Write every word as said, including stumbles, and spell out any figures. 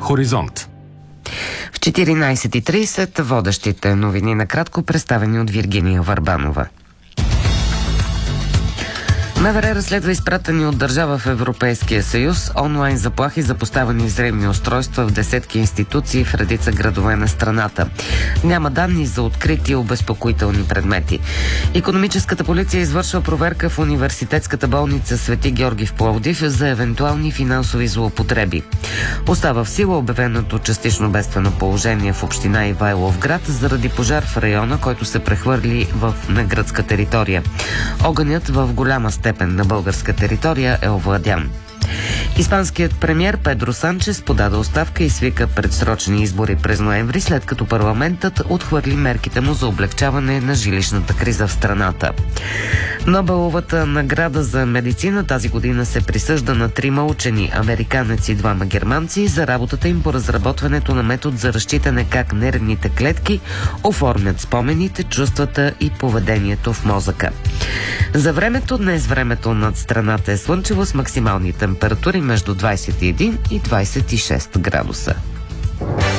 Хоризонт. В четиринайсет и трийсет водещите новини накратко, представени от Виргиния Върбанова. МВР разследва изпратени от държава в Европейския съюз онлайн заплахи за поставени взривни устройства в десетки институции в редица градове на страната. Няма данни за открити обезпокоителни предмети. Икономическата полиция извършва проверка в университетската болница Свети Георги в Пловдив за евентуални финансови злоупотреби. Остава в сила обявеното частично бедствено положение в община Ивайловград заради пожар в района, който се прехвърли в на гръцка територия. Огънят в голяма степен на българска територия е овладян. Испанският премиер Педро Санчес подаде оставка и свика предсрочни избори през ноември, след като парламентът отхвърли мерките му за облегчаване на жилищната криза в страната. Нобеловата награда за медицина тази година се присъжда на трима учени, американец и двама германци, за работата им по разработването на метод за разчитане как нервните клетки оформят спомените, чувствата и поведението в мозъка. За времето днес времето над страната е слънчево с максимални температури между двайсет и един и двайсет и шест градуса.